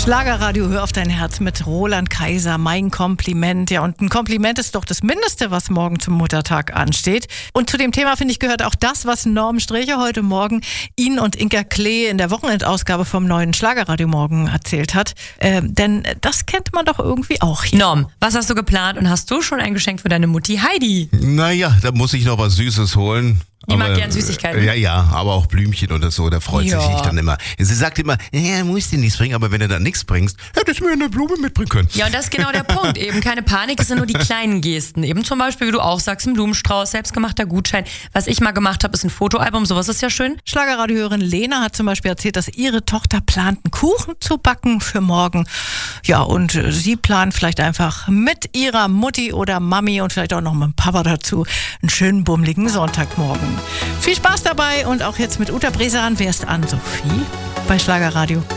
Schlagerradio, hör auf dein Herz mit Roland Kaiser, mein Kompliment. Ja, und ein Kompliment ist doch das Mindeste, was morgen zum Muttertag ansteht. Und zu dem Thema, finde ich, gehört auch das, was Norm Strächer heute Morgen Ihnen und Inka Klee in der Wochenendausgabe vom neuen Schlagerradio Morgen erzählt hat. Denn das kennt man doch irgendwie auch hier. Norm, was hast du geplant und hast du schon ein Geschenk für deine Mutti Heidi? Naja, da muss ich noch was Süßes holen. Die mag gern Süßigkeiten. Ja, aber auch Blümchen oder so, da freut sich ich dann immer. Sie sagt immer, ja, musst du nichts bringen, aber wenn du dann nichts bringst, hättest du mir eine Blume mitbringen können. Ja, und das ist genau der Punkt. Eben keine Panik, es sind nur die kleinen Gesten. Eben zum Beispiel, wie du auch sagst, ein Blumenstrauß, selbstgemachter Gutschein. Was ich mal gemacht habe, ist ein Fotoalbum, sowas ist ja schön. Schlagerradiohörerin Lena hat zum Beispiel erzählt, dass ihre Tochter plant, einen Kuchen zu backen für morgen. Ja, und sie plant vielleicht einfach mit ihrer Mutti oder Mami und vielleicht auch noch mit dem Papa dazu einen schönen bummeligen Sonntagmorgen. Viel Spaß dabei und auch jetzt mit Uta Bresan. Wer ist an? Sophie bei Schlagerradio.